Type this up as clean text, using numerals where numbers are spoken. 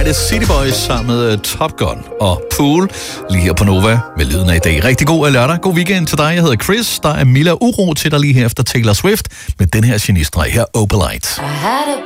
Opelite City Boys sammen med Top Gun og Pool. Lige her på Nova med lyden af i dag. Rigtig god lørdag. God weekend til dig. Jeg hedder Chris. Der er Mila Uro til dig lige her efter Taylor Swift med den her genistreg her, Opelite.